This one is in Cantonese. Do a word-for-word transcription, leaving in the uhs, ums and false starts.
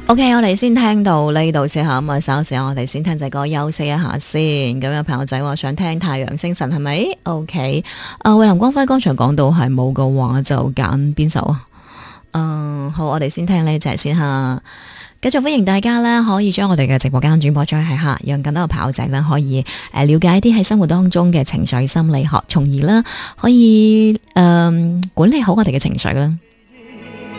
OK，我哋先聽到呢度先吓，咁啊稍時我哋先聽隻歌休息一下先。咁有朋友仔話想聽太陽星辰係咪 ？OK， 啊，衛林光輝剛才講到係冇嘅話就揀邊首啊？嗯，好，我哋先聽呢隻先吓。繼續歡迎大家咧，可以將我哋嘅直播間轉播出去吓，讓更多嘅跑仔咧可以誒了解一啲喺生活當中嘅情緒心理學，從而咧可以誒、呃、管理好我哋嘅情緒啦。